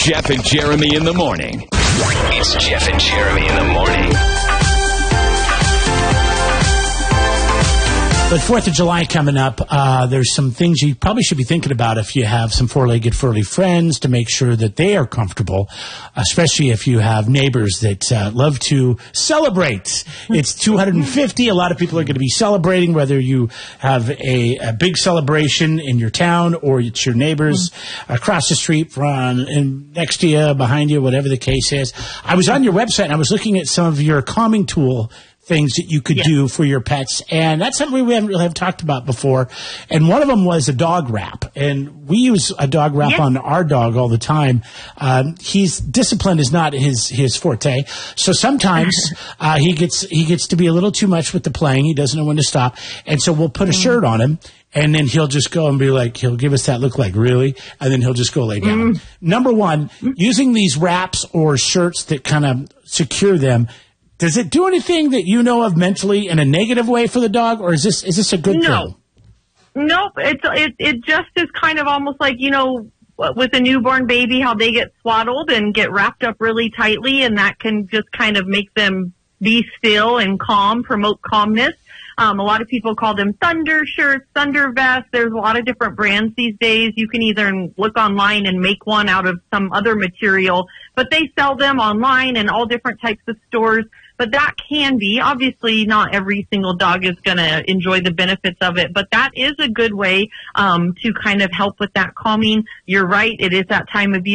Jeff and Jeremy in the morning. It's Jeff and Jeremy in the morning. But 4th of July coming up, there's some things you probably should be thinking about if you have some four-legged furry friends to make sure that they are comfortable, especially if you have neighbors that love to celebrate. It's 250. A lot of people are going to be celebrating, whether you have a big celebration in your town or it's your neighbors across the street from next to you, behind you, whatever the case is. I was on your website and I was looking at some of your calming tool things that you could do for your pets. And that's something we haven't really talked about before. And one of them was a dog wrap. And we use a dog wrap on our dog all the time. He's discipline is not his forte. So sometimes he gets to be a little too much with the playing. He doesn't know when to stop. And so we'll put a shirt on him. And then he'll just go and be like, he'll give us that look like, really? And then he'll just go lay down. Number one, using these wraps or shirts that kind of secure them, does it do anything that you know of mentally in a negative way for the dog, or is this a good thing? Nope. It just is kind of almost like, with a newborn baby, how they get swaddled and get wrapped up really tightly, and that can just kind of make them be still and calm, promote calmness. A lot of people call them thunder shirts, thunder vests. There's a lot of different brands these days. You can either look online and make one out of some other material, but they sell them online in all different types of stores. But that can be, obviously not every single dog is going to enjoy the benefits of it, but that is a good way to kind of help with that calming. You're right, it is that time of year.